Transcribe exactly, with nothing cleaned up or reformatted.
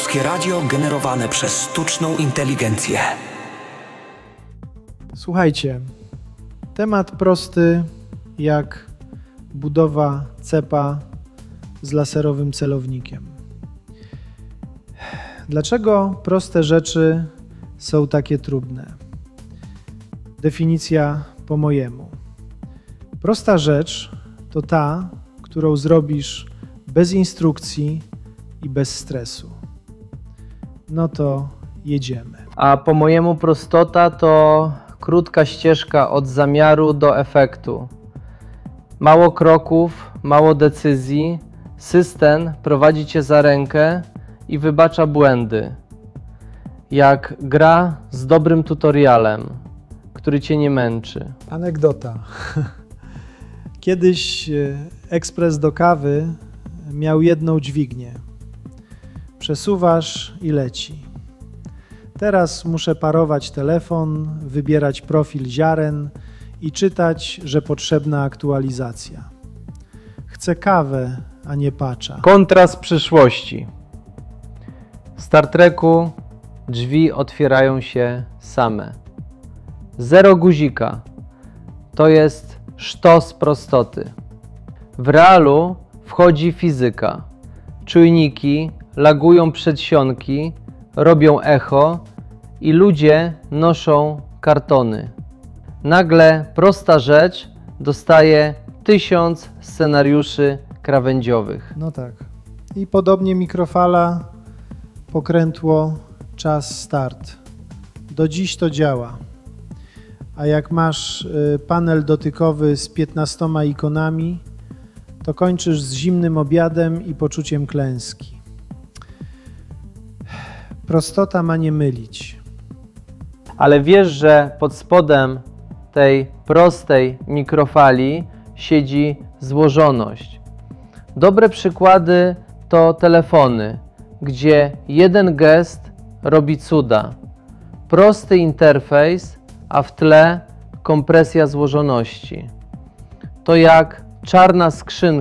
Polskie Radio generowane przez sztuczną inteligencję. Słuchajcie, temat prosty jak budowa cepa z laserowym celownikiem. Dlaczego proste rzeczy są takie trudne? Definicja po mojemu. Prosta rzecz to ta, którą zrobisz bez instrukcji i bez stresu. No to jedziemy. A po mojemu prostota to krótka ścieżka od zamiaru do efektu. Mało kroków, mało decyzji, system prowadzi cię za rękę i wybacza błędy. Jak gra z dobrym tutorialem, który cię nie męczy. Anegdota. Kiedyś ekspres do kawy miał jedną dźwignię. Przesuwasz i leci. Teraz muszę parować telefon, wybierać profil ziaren i czytać, że potrzebna aktualizacja. Chcę kawę, a nie patcha. Kontrast przyszłości. W Star Treku drzwi otwierają się same. Zero guzika. To jest sztos prostoty. W realu wchodzi fizyka. Czujniki lagują przedsionki, robią echo i ludzie noszą kartony. Nagle prosta rzecz dostaje tysiąc scenariuszy krawędziowych. No tak. I podobnie mikrofala, pokrętło, czas start. Do dziś to działa. A jak masz panel dotykowy z piętnastoma ikonami, to kończysz z zimnym obiadem i poczuciem klęski. Prostota ma nie mylić. Ale wiesz, że pod spodem tej prostej mikrofali siedzi złożoność. Dobre przykłady to telefony, gdzie jeden gest robi cuda. Prosty interfejs, a w tle kompresja złożoności. To jak czarna skrzynka.